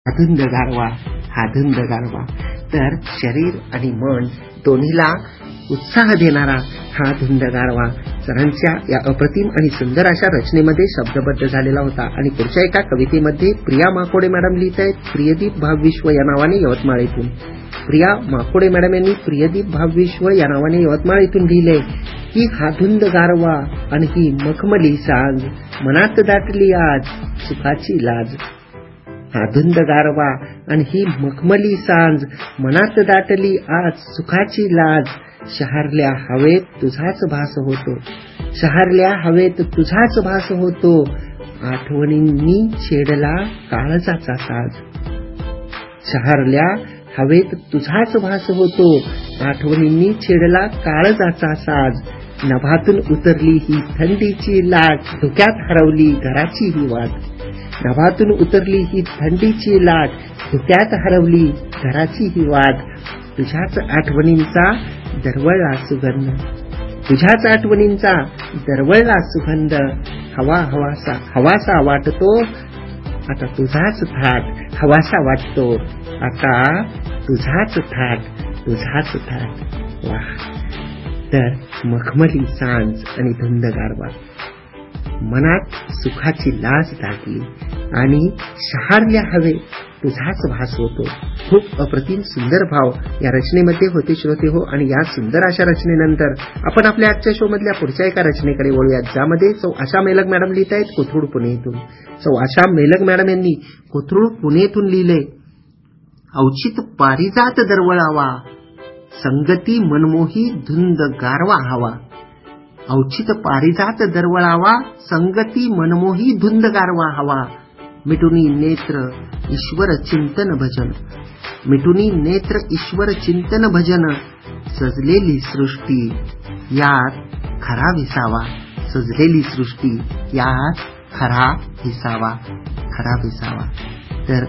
हा धुंद गारवा, हा धुंद गारवा. तर शरीर आणि मन दोन्हीला उत्साह देणारा हा धुंद गारवा सरांच्या या अप्रतिम आणि सुंदर अशा रचनेमध्ये शब्दबद्ध झालेला होता. आणि पुढच्या एका कवितेमध्ये प्रिया माकोडे मॅडम लिहित आहेत प्रियदीप भावविश्व या नावाने यवतमाळ येथून. प्रिया माकोडे मॅडम यांनी प्रियदीप भावविश्व या नावाने यवतमाळ येथून लिहिले की हा धुंद गारवा आणि ही मखमली सांज मनात दाटली आज सुखाची लाज. हा धुंद गारवा आणि ही मखमली सांज मनात दाटली आज सुखाची लाज. शहरल्या हवेत तुझाच भास होतो, शहरल्या हवेत तुझाच भास होतो, आठवणींनी छेडला काळजाचा साज. शहरल्या हवेत तुझाच भास होतो, आठवणींनी छेडला काळजाचा साज. नभातून उतरली ही थंडीची लाट, धुक्यात हरवली घराची ही वाट. नभातून उतरली ही थंडीची लाट, धुक्यात हरवली घराची ही वाट. तुझ्याच आठवणींचा दरवळला सुगंध, तुझ्याच आठवणींचा दरवळला सुगंध. हवा हवासा हवासा वाटतो आता तुझाच थाट, हवासा वाटतो आता तुझाच थाट, तुझाच थाट. वाह. तर मखमली सांज आणि धुंद गारवा मनात सुखाची लाज दाटली आणि शहरल्या हवे तुझाच भास होतो. खूप अप्रतिम सुंदर भाव या रचनेमध्ये होते श्रोते हो. आणि या सुंदर अशा रचनेनंतर आपण आपल्या आजच्या शो मधल्या पुढच्या एका रचनेकडे वळूयात, ज्यामध्ये सौ आशा मेलक मॅडम लिहित आहेत कोथरूड पुणे येथून. सौ आशा मेलक मॅडम यांनी कोथरूड पुणे येथून लिहिले औचित पारिजात दरवळावा, संगती मनमोही धुंद गारवा हवा. औचित पारिजात दरवळावा, संगती मनमोही धुंद गारवा हवा. मिटुनी नेत्र ईश्वर चिंतन भजन, मिटुनी नेत्र ईश्वर चिंतन भजन. सजलेली सृष्टी यात खरा विसावा, सजलेली सृष्टी यात खरा विसावा, खरा विसावा. तर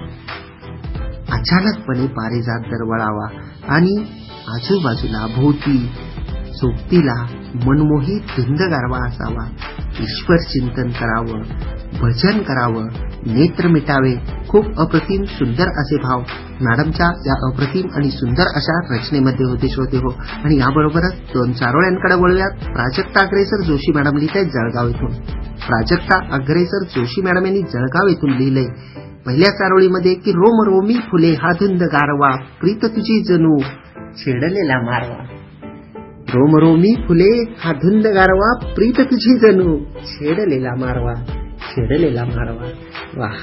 अचानकपणे पारिजात दरवळावा आणि आजूबाजूला भोवती सोबतीला मनमोही धुंद गारवा असावा. ईश्वर चिंतन करावं, भजन करावं, नेत्र मिटावे. खूप अप्रतिम सुंदर असे भाव मॅडमच्या या अप्रतिम आणि सुंदर अशा रचनेमध्ये होते श्रोते हो. आणि याबरोबरच दोन चारोळ्यांकडे वळूयात. प्राजक्ता अग्रेसर जोशी मॅडम लिहित आहेत जळगाव येथून. प्राजक्ता अग्रेसर जोशी मॅडम यांनी जळगाव येथून लिहिलंय पहिल्या चारोळीमध्ये की रोम रोमी फुले हा धुंद गारवा, प्रीत तुझी जणू छेडलेला मारवा. रोम रोमी फुले हा धुंद गारवा, प्रीत तुझी जणू छेडलेला मारवा, छेडलेला मारवा. वाह.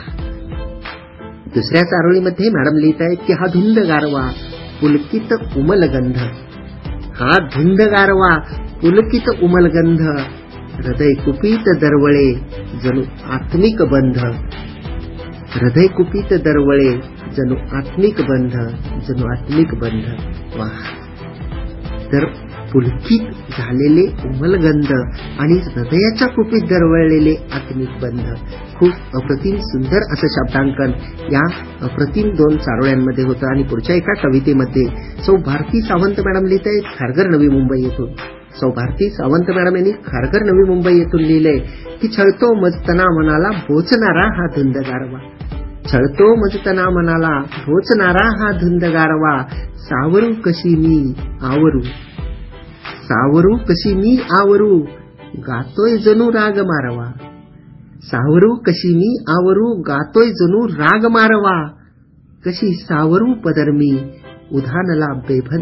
दुसऱ्या चारोळीमध्ये मॅडम लिहित आहेत की हा धुंद गारवा पुलकित उमलगंध, हा धुंद गारवा पुलकित उमलगंध. हृदय कुपित दरवळे जणू आत्मिक बंध, हृदय कुपित दरवळे जणू आत्मिक बंध, जणू आत्मिक बंध. वाह. तर पुलकित झालेले उमलगंध आणि हृदयाच्या कुपीत दरवळलेले आत्मिक बंध. खूप अप्रतिम सुंदर असं शब्दांकन या अप्रतिम दोन चारोळ्यांमध्ये होतं. आणि पुढच्या एका कवितेमध्ये सौ भारती सावंत मॅडम लिहित आहेत खारघर नवी मुंबई येथून. सौ भारती सावंत मॅडम यांनी खारघर नवी मुंबई येथून लिहिले की छळतो मजतना मनाला बोचणारा हा धुंद गारवा, छळतो मजतना मनाला बोचणारा हा धुंद गारवा. सावरू कशी मी आवरू, सावरू कशी मी आवरू, गातोय जणू राग मारवा. सावरू कशी मी आवरू, गातोय जणू राग मारवा. कशी सावरू पदर मी उधानला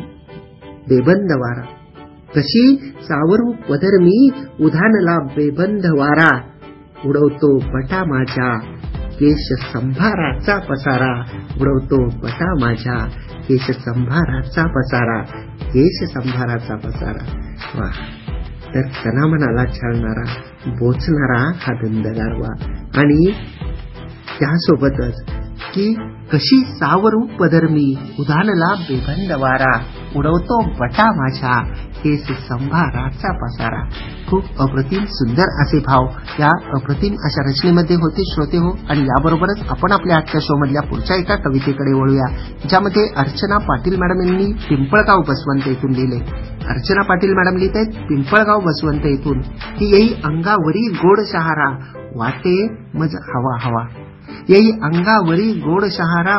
बेबंद वारा, कशी सावरू पदर मी उधानला बेबंद वारा. उडवतो बटा माझ्या केश संभाराचा पसारा, उडवतो बटा माझ्या केश संभाराचा पसारा, केश संभाराचा पसारा. वाह. तर तनामनाला छळणारा बोचणारा हा धुंद गारवा. आणि त्यासोबतच की कशी सावरू पदर मी उधानला बेबंद वारा, उडवतो बटा माझ्या केस संभाराचा पसारा. खूप अप्रतिम सुंदर असे भाव या अप्रतिम अशा रचनेमध्ये होते श्रोते हो. आणि याबरोबरच आपण आपल्या आजच्या शो मधल्या पुढच्या एका कवितेकडे वळूया, ज्यामध्ये अर्चना पाटील मॅडम यांनी पिंपळगाव बसवंत येथून लिहिले. अर्चना पाटील मॅडम लिहित आहेत पिंपळगाव बसवंत येथून की येई अंगावरी गोड शहारा वाटे मज हवा हवा, येई अंगावरी गोड शहारा